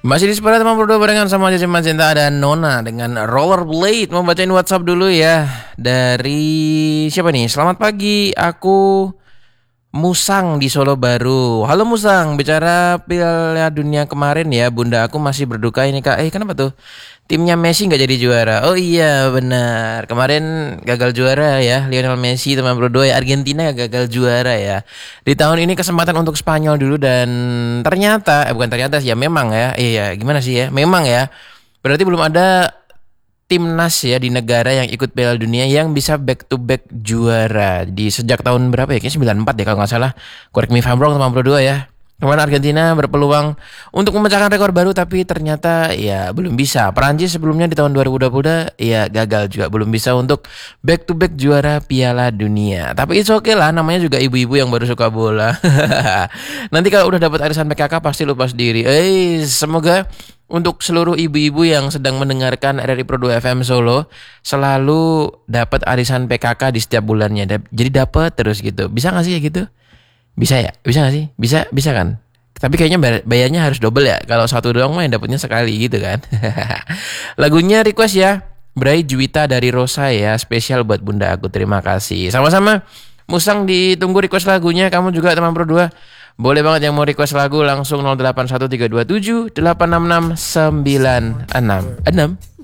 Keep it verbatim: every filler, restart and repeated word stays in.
Masih di Sepeda Teman Berdua barengan sama Cici Cinta dan Nona dengan Rollerblade. Mau bacain WhatsApp dulu ya. Dari siapa nih? Selamat pagi, aku Musang di Solo Baru. Halo Musang, bicara Piala Dunia kemarin ya, bunda aku masih berduka ini kak. Eh kenapa tuh? Timnya Messi nggak jadi juara. Oh iya benar, kemarin gagal juara ya. Lionel Messi teman berdua ya, Argentina gagal juara ya. Di tahun ini kesempatan untuk Spanyol dulu dan ternyata, eh bukan ternyata sih ya, memang ya. Iya gimana sih ya, memang ya. Berarti belum ada timnas ya di negara yang ikut Piala Dunia yang bisa back to back juara di sejak tahun berapa ya? Kayaknya sembilan puluh empat ya kalau nggak salah. Correct me if I'm wrong teman berdua ya. Kemarin Argentina berpeluang untuk memecahkan rekor baru tapi ternyata ya belum bisa. Perancis sebelumnya di tahun dua ribu dua puluh ya gagal juga, belum bisa untuk back to back juara Piala Dunia. Tapi it's okay lah, namanya juga ibu-ibu yang baru suka bola. Nanti kalau udah dapat arisan P K K pasti lupa sendiri. Eh semoga untuk seluruh ibu-ibu yang sedang mendengarkan R R I Pro dua F M Solo selalu dapat arisan P K K di setiap bulannya. Jadi dapat terus gitu. Bisa nggak sih ya gitu? Bisa ya? Bisa gak sih? Bisa, bisa kan? Tapi kayaknya bayarnya harus double ya. Kalau satu doang mah yang dapatnya sekali gitu kan. Lagunya request ya. Bray Juwita dari Rosa ya. Spesial buat bunda aku. Terima kasih. Sama-sama. Musang ditunggu request lagunya. Kamu juga teman berdua. Boleh banget yang mau request lagu langsung nol delapan satu tiga dua tujuh delapan enam enam sembilan enam enam.